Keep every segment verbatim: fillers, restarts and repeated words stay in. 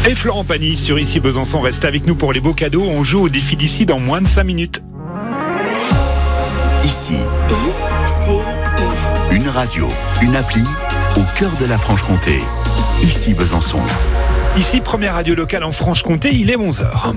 Et Florent Pagny sur Ici Besançon, reste avec nous pour les beaux cadeaux. On joue au défi d'ici dans moins de cinq minutes. Ici, I C I. une radio, une appli au cœur de la Franche-Comté. Ici Besançon. Ici, première radio locale en Franche-Comté, il est onze heures.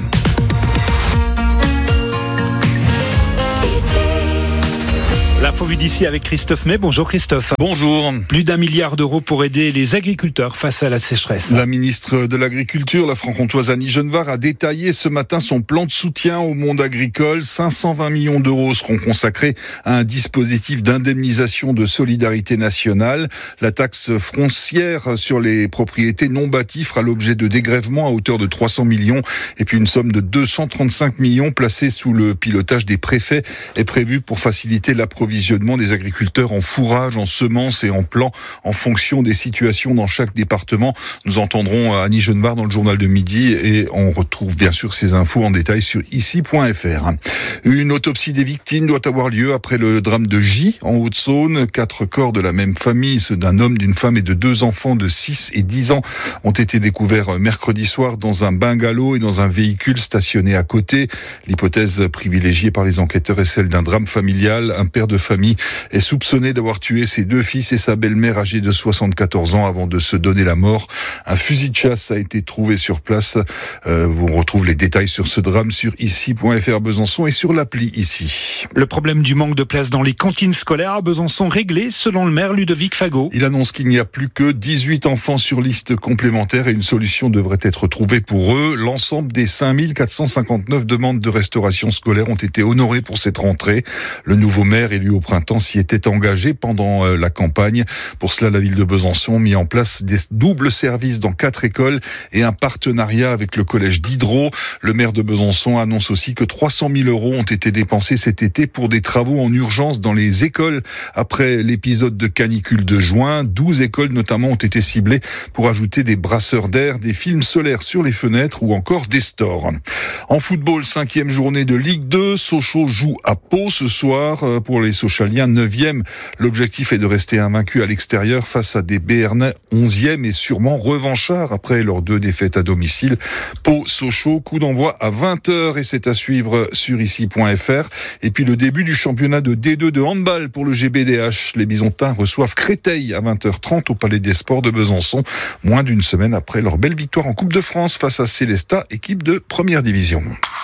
L'info vue d'ici avec Christophe May. Bonjour Christophe. Bonjour. Plus d'un milliard d'euros pour aider les agriculteurs face à la sécheresse. La ministre de l'Agriculture, la franc-comtoise Annie Genevard, a détaillé ce matin son plan de soutien au monde agricole. cinq cent vingt millions d'euros seront consacrés à un dispositif d'indemnisation de solidarité nationale. La taxe foncière sur les propriétés non bâties fera l'objet de dégrèvements à hauteur de trois cents millions. Et puis une somme de deux cent trente-cinq millions placée sous le pilotage des préfets est prévue pour faciliter l'approvisionnement des agriculteurs en fourrage, en semences et en plants en fonction des situations dans chaque département. Nous entendrons Annie Genevard dans le journal de midi et on retrouve bien sûr ces infos en détail sur ici point f r. Une autopsie des victimes doit avoir lieu après le drame de J en Haute-Saône. Quatre corps de la même famille, ceux d'un homme, d'une femme et de deux enfants de six et dix ans, ont été découverts mercredi soir dans un bungalow et dans un véhicule stationné à côté. L'hypothèse privilégiée par les enquêteurs est celle d'un drame familial. Un père de famille est soupçonné d'avoir tué ses deux fils et sa belle-mère âgée de soixante-quatorze ans avant de se donner la mort. Un fusil de chasse a été trouvé sur place. Euh, on retrouve les détails sur ce drame sur ici point f r Besançon et sur l'appli Ici. Le problème du manque de place dans les cantines scolaires à Besançon réglé selon le maire Ludovic Fagot. Il annonce qu'il n'y a plus que dix-huit enfants sur liste complémentaire et une solution devrait être trouvée pour eux. L'ensemble des cinq mille quatre cent cinquante-neuf demandes de restauration scolaire ont été honorées pour cette rentrée. Le nouveau maire élu au printemps s'y était engagé pendant la campagne. Pour cela, la ville de Besançon a mis en place des doubles services dans quatre écoles et un partenariat avec le collège d'Hydro. Le maire de Besançon annonce aussi que trois cent mille euros ont été dépensés cet été pour des travaux en urgence dans les écoles. Après l'épisode de canicule de juin, douze écoles notamment ont été ciblées pour ajouter des brasseurs d'air, des films solaires sur les fenêtres ou encore des stores. En football, cinquième journée de Ligue deux, Sochaux joue à Pau ce soir. Pour les Sochaliens, neuvième. L'objectif est de rester invaincu à l'extérieur face à des Béarnais onzième et sûrement revanchards après leurs deux défaites à domicile. Pau-Sochaux, coup d'envoi à vingt heures et c'est à suivre sur ici point f r. Et puis le début du championnat de D deux de handball pour le G B D H. Les Bisontins reçoivent Créteil à vingt heures trente au Palais des Sports de Besançon, moins d'une semaine après leur belle victoire en Coupe de France face à Célestat, équipe de première division.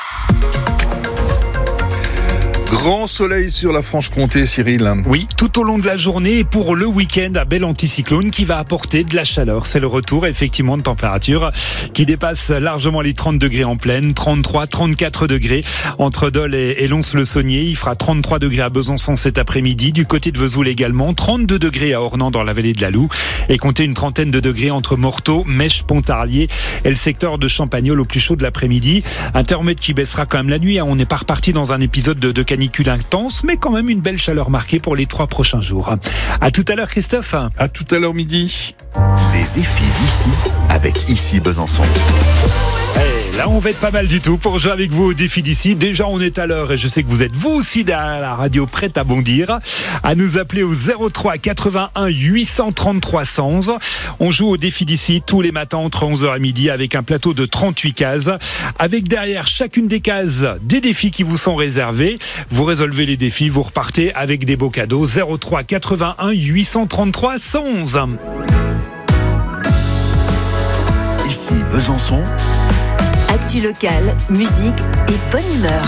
Grand soleil sur la Franche-Comté, Cyril. Oui, tout au long de la journée et pour le week-end, un bel anticyclone qui va apporter de la chaleur. C'est le retour effectivement de température qui dépasse largement les trente degrés en plaine, trente-trois, trente-quatre degrés entre Dole et, et Lons-le-Saunier. Il fera trente-trois degrés à Besançon cet après-midi, du côté de Vesoul également, trente-deux degrés à Ornans dans la vallée de la Loue et comptez une trentaine de degrés entre Morteau, Mèche, Pontarlier et le secteur de Champagnole au plus chaud de l'après-midi. Un thermomètre qui baissera quand même la nuit. On n'est pas reparti dans un épisode de, de canicule intense, mais quand même une belle chaleur marquée pour les trois prochains jours. À tout à l'heure, Christophe. À tout à l'heure midi. Les défis d'ici avec Ici Besançon. Hey, là, on va être pas mal du tout pour jouer avec vous au défi d'ici. Déjà, on est à l'heure et je sais que vous êtes vous aussi derrière la radio prête à bondir. À nous appeler au zéro trois quatre-vingt-un huit cent trente-trois cent. On joue au défi d'ici tous les matins entre onze heures et midi avec un plateau de trente-huit cases. Avec derrière chacune des cases des défis qui vous sont réservés. Vous résolvez les défis, vous repartez avec des beaux cadeaux. zéro trois quatre-vingt-un huit cent trente-trois cent. Ici Besançon. Actu locale, musique et bonne humeur.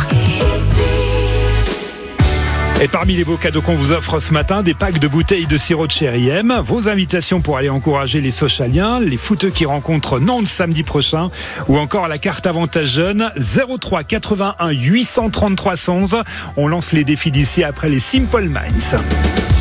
Et parmi les beaux cadeaux qu'on vous offre ce matin, des packs de bouteilles de sirop de Chéri M, vos invitations pour aller encourager les Sochaliens, les footeux qui rencontrent Nantes samedi prochain, ou encore la carte avantage jeune, zéro trois quatre-vingt-un huit cent trente-trois cent. On lance les défis d'ici après les Simple Minds.